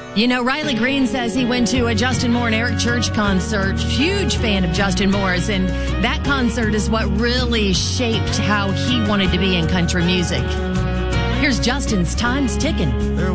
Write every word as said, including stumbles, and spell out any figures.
You know, Riley Green says he went to a Justin Moore and Eric Church concert. Huge fan of Justin Moore's, and that concert is what really shaped how he wanted to be in country music. Here's Justin's Time's Ticking.